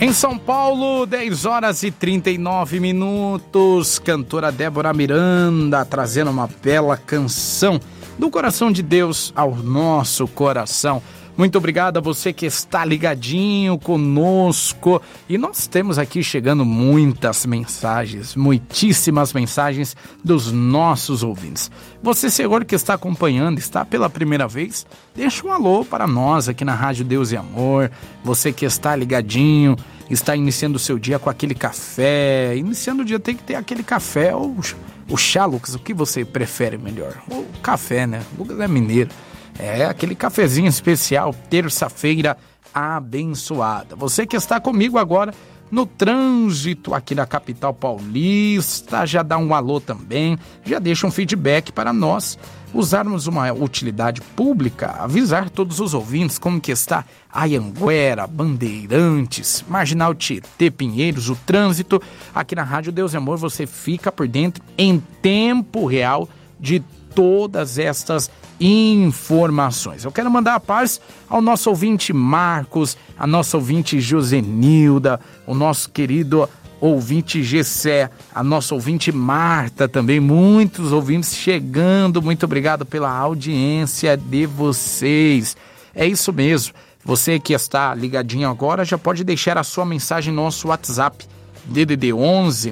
Em São Paulo, 10 horas e 39 minutos, cantora Débora Miranda trazendo uma bela canção do coração de Deus ao nosso coração. Muito obrigado a você que está ligadinho conosco. E nós temos aqui chegando muitas mensagens, muitíssimas mensagens dos nossos ouvintes. Você, senhor, que está acompanhando, está pela primeira vez, deixa um alô para nós aqui na Rádio Deus e Amor. Você que está ligadinho, está iniciando o seu dia com aquele café. Iniciando o dia tem que ter aquele café ou o chá, Lucas. O que você prefere melhor? O café, né? O Lucas é mineiro. É aquele cafezinho especial, terça-feira abençoada. Você que está comigo agora no trânsito aqui na capital paulista, já dá um alô também, já deixa um feedback para nós usarmos uma utilidade pública, avisar todos os ouvintes como que está Anhanguera, Bandeirantes, Marginal Tietê, Pinheiros, o trânsito. Aqui na Rádio Deus e Amor você fica por dentro em tempo real de todas estas informações. Eu quero mandar a paz ao nosso ouvinte Marcos, a nossa ouvinte Josenilda, o nosso querido ouvinte Gessé, a nossa ouvinte Marta também, muitos ouvintes chegando. Muito obrigado pela audiência de vocês. É isso mesmo. Você que está ligadinho agora já pode deixar a sua mensagem no nosso WhatsApp, DDD 11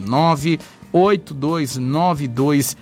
98292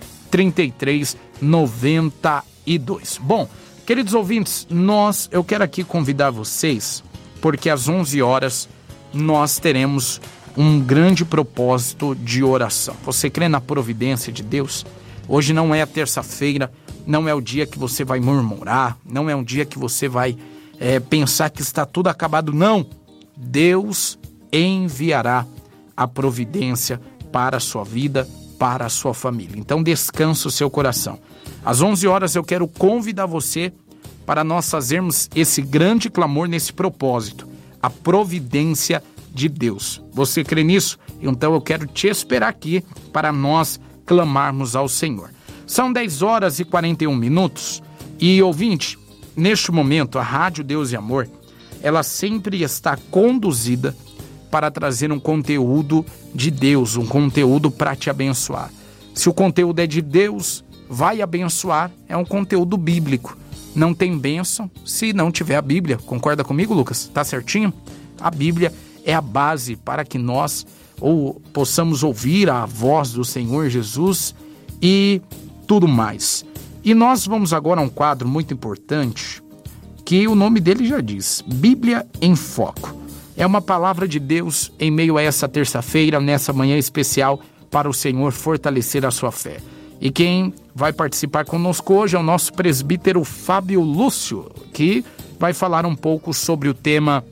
3392. Bom, queridos ouvintes, eu quero aqui convidar vocês, porque às 11 horas nós teremos um grande propósito de oração. Você crê na providência de Deus? Hoje não é a terça-feira, não é o dia que você vai murmurar, não é um dia que você vai pensar que está tudo acabado, não. Deus enviará a providência para a sua vida, para a sua família. Então descansa o seu coração. Às 11 horas eu quero convidar você para nós fazermos esse grande clamor nesse propósito, a providência de Deus. Você crê nisso? Então eu quero te esperar aqui para nós clamarmos ao Senhor. São 10 horas e 41 minutos e, ouvinte, neste momento a Rádio Deus e Amor, ela sempre está conduzida para trazer um conteúdo de Deus, um conteúdo para te abençoar. Se o conteúdo é de Deus, vai abençoar, é um conteúdo bíblico. Não tem bênção se não tiver a Bíblia. Concorda comigo, Lucas? Tá certinho? A Bíblia é a base para que nós possamos ouvir a voz do Senhor Jesus e tudo mais. E nós vamos agora a um quadro muito importante, que o nome dele já diz, Bíblia em Foco. É uma palavra de Deus em meio a essa terça-feira, nessa manhã especial, para o Senhor fortalecer a sua fé. E quem vai participar conosco hoje é o nosso presbítero Fábio Lúcio, que vai falar um pouco sobre o tema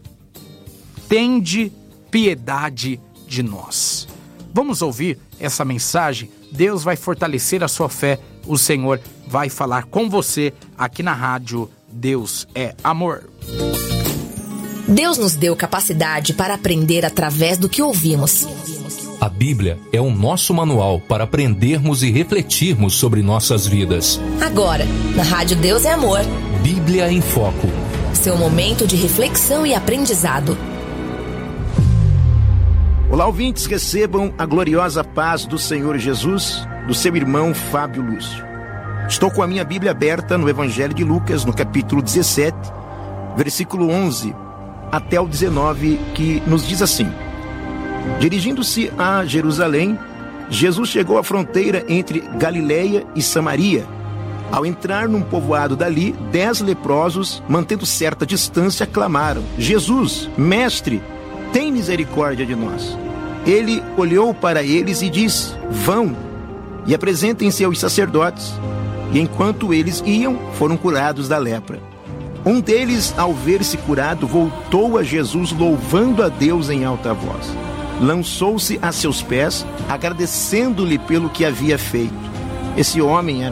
Tende piedade de nós. Vamos ouvir essa mensagem? Deus vai fortalecer a sua fé, o Senhor vai falar com você aqui na rádio Deus é Amor. Deus nos deu capacidade para aprender através do que ouvimos. A Bíblia é o nosso manual para aprendermos e refletirmos sobre nossas vidas. Agora, na Rádio Deus é Amor. Bíblia em Foco. Seu momento de reflexão e aprendizado. Olá, ouvintes, recebam a gloriosa paz do Senhor Jesus, do seu irmão Fábio Lúcio. Estou com a minha Bíblia aberta no Evangelho de Lucas, no capítulo 17, versículo 11 até o 19, que nos diz assim: dirigindo-se a Jerusalém, Jesus chegou à fronteira entre Galileia e Samaria. Ao entrar num povoado dali, 10 leprosos, mantendo certa distância, clamaram: Jesus, mestre, tem misericórdia de nós. Ele olhou para eles e disse: vão e apresentem-se aos sacerdotes. E enquanto eles iam, foram curados da lepra. Um deles, ao ver-se curado, voltou a Jesus louvando a Deus em alta voz. Lançou-se a seus pés, agradecendo-lhe pelo que havia feito. Esse homem era